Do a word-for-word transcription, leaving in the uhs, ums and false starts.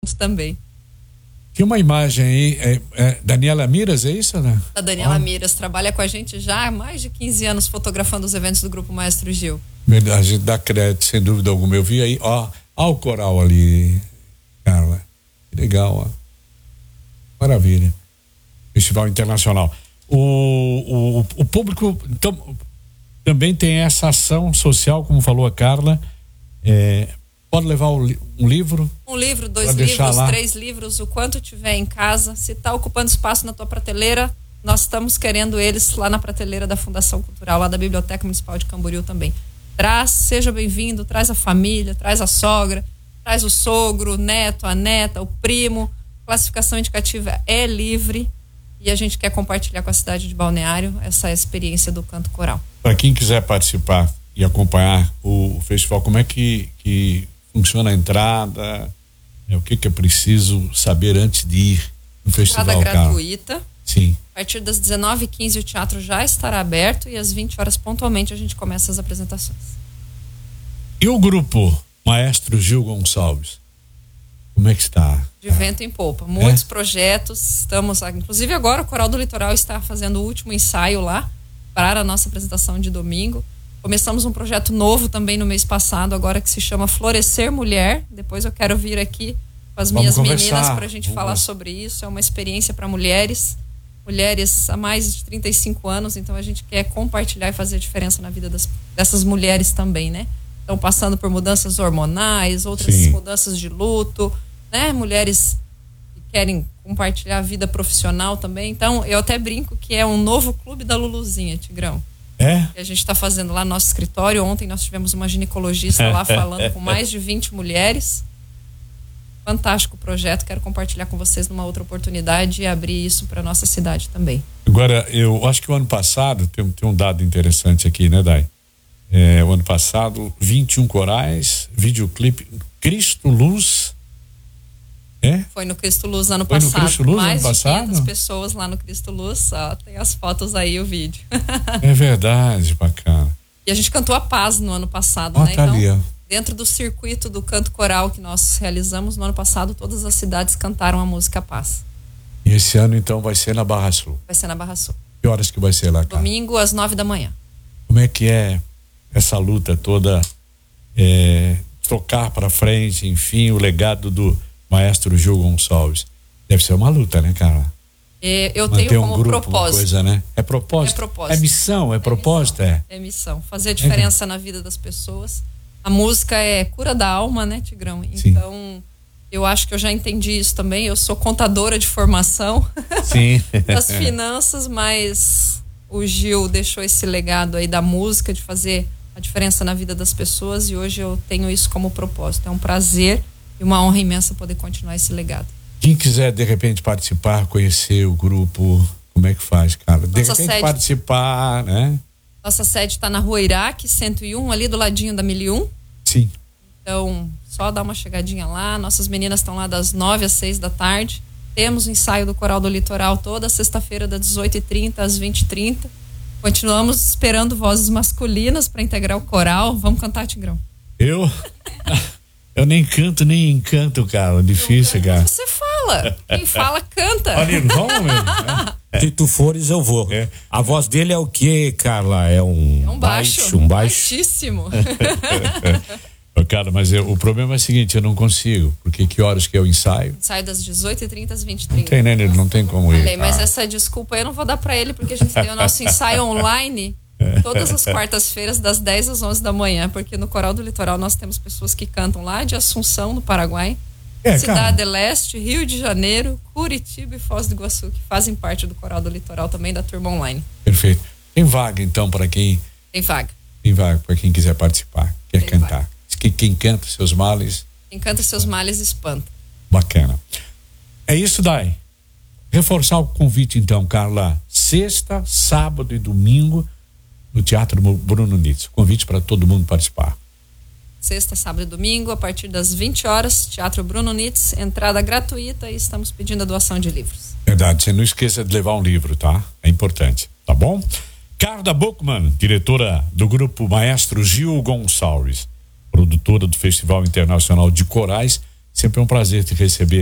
junto também. Tem uma imagem aí, é, é Daniela Miras, é isso, né? A Daniela ah. Miras trabalha com a gente já há mais de quinze anos fotografando os eventos do Grupo Maestro Gil. A gente dá crédito, sem dúvida alguma. Eu vi aí, ó, ó o coral ali, Carla. Que legal, ó. Maravilha. Festival Internacional. O, o, o público então, também tem essa ação social, como falou a Carla. É, pode levar um livro? Um livro, dois livros, três livros, o quanto tiver em casa. Se está ocupando espaço na tua prateleira, nós estamos querendo eles lá na prateleira da Fundação Cultural, lá da Biblioteca Municipal de Camboriú também. Traz, seja bem-vindo, traz a família, traz a sogra, traz o sogro, o neto, a neta, o primo. Classificação indicativa é livre e a gente quer compartilhar com a cidade de Balneário essa experiência do canto coral. Para quem quiser participar e acompanhar o, o festival, como é que, que funciona a entrada? É, o que, que é preciso saber antes de ir no festival? Entrada gratuita. Sim. A partir das dezenove e quinze o teatro já estará aberto e às vinte horas pontualmente a gente começa as apresentações. E o grupo Maestro Gil Gonçalves? Como é que está? De vento em popa. Muitos é? projetos. Estamos, inclusive agora o Coral do Litoral está fazendo o último ensaio lá para a nossa apresentação de domingo. Começamos um projeto novo também no mês passado, agora que se chama Florescer Mulher. Depois eu quero vir aqui com as minhas meninas para a gente Vamos. falar sobre isso. É uma experiência para mulheres. Mulheres há mais de trinta e cinco anos, então a gente quer compartilhar e fazer a diferença na vida das, dessas mulheres também, né? Estão passando por mudanças hormonais, outras Sim. mudanças de luto, né? Mulheres que querem compartilhar a vida profissional também. Então, eu até brinco que é um novo clube da Luluzinha, Tigrão. É? Que a gente está fazendo lá no nosso escritório. Ontem nós tivemos uma ginecologista lá falando com mais de vinte mulheres. Fantástico projeto, quero compartilhar com vocês numa outra oportunidade e abrir isso para nossa cidade também. Agora, eu acho que o ano passado, tem, tem um dado interessante aqui, né, Dai? É, o ano passado, vinte e um corais, videoclipe, Cristo Luz. É? Foi no Cristo Luz ano Foi passado. No Cristo Luz, Mais ano passado? de quinhentas pessoas lá no Cristo Luz, ó, tem as fotos aí, o vídeo. É verdade, bacana. E a gente cantou a paz no ano passado, ó, né? Tá então, ali, ó. Dentro do circuito do canto coral que nós realizamos no ano passado, todas as cidades cantaram a música Paz. E esse ano, então, vai ser na Barra Sul? Vai ser na Barra Sul. Que horas que vai ser lá, cara? Domingo, às nove da manhã. Como é que é essa luta toda, é, tocar para frente, enfim, o legado do Maestro Gil Gonçalves? Deve ser uma luta, né, cara? É, eu Manter tenho um como grupo, propósito. Coisa, né? É propósito. É propósito. É missão, é, é propósito, missão. é. É missão. Fazer a diferença é. na vida das pessoas. A música é cura da alma, né, Tigrão? Então, Sim. eu acho que eu já entendi isso também. Eu sou contadora de formação. Sim. das finanças, mas o Gil deixou esse legado aí da música, de fazer a diferença na vida das pessoas, e hoje eu tenho isso como propósito. É um prazer e uma honra imensa poder continuar esse legado. Quem quiser, de repente, participar, conhecer o grupo, como é que faz, cara? De Nossa repente sede, participar, né? Nossa sede está na Rua Iraque, cento e um, ali do ladinho da mil e um. Sim. Então, só dá uma chegadinha lá. Nossas meninas estão lá das nove às seis da tarde. Temos o ensaio do Coral do Litoral toda sexta-feira, das dezoito e trinta às vinte e trinta. Continuamos esperando vozes masculinas para integrar o coral. Vamos cantar, Tigrão? Eu? Eu nem canto, nem encanto, cara. Difícil, cara. Você fala. Quem fala, canta. Olha, vamos mesmo. É. Se tu fores, eu vou. É. A voz dele é o quê, Carla? É um, é um baixo, baixo, um baixo. Baixíssimo. Cara, mas eu, o problema é o seguinte, eu não consigo. Porque que horas que é o ensaio? Ensaio das dezoito e trinta às vinte e trinta. Não tem, né? Ele não tem como ir. Falei, mas ah. essa desculpa eu não vou dar pra ele, porque a gente tem o nosso ensaio online todas as quartas-feiras, das dez às onze da manhã, porque no Coral do Litoral nós temos pessoas que cantam lá de Assunção, no Paraguai, é, Cidade cara. Leste, Rio de Janeiro, Curitiba e Foz do Iguaçu, que fazem parte do Coral do Litoral também, da turma online. Perfeito. Tem vaga, então, para quem... Tem vaga. Tem vaga para quem quiser participar, quer tem cantar. Vaga. Quem, quem canta seus males... Quem canta seus males espanta. Bacana. É isso, Dai. Reforçar o convite, então, Carla. Sexta, sábado e domingo, no Teatro Bruno Nitz. Convite para todo mundo participar. Sexta, sábado e domingo, a partir das vinte horas, Teatro Bruno Nitz, entrada gratuita, e estamos pedindo a doação de livros. Verdade, você não esqueça de levar um livro, tá? É importante, tá bom? Carla Bockmann, diretora do grupo Maestro Gil Gonçalves, produtora do Festival Internacional de Corais. Sempre é um prazer te receber